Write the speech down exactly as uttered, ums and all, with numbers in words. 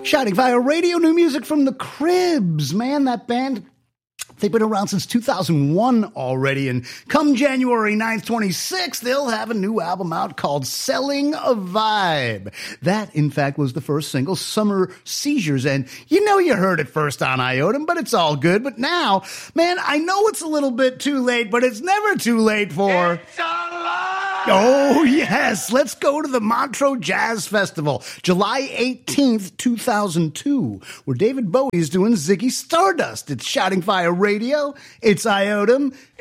Shining Fire Radio, new music from the Cribs. Man, that band, they've been around since two thousand one already, and come January ninth, twenty-sixth, they'll have a new album out called Selling a Vibe. That, in fact, was the first single, Summer Seizures, and you know you heard it first on Iotum, but it's all good. But now, man, I know it's a little bit too late, but it's never too late for... It's alive! Oh, yes. Let's go to the Montreux Jazz Festival, July eighteenth, two thousand two, where David Bowie is doing Ziggy Stardust. It's Shouting Fire Radio. It's Iotum.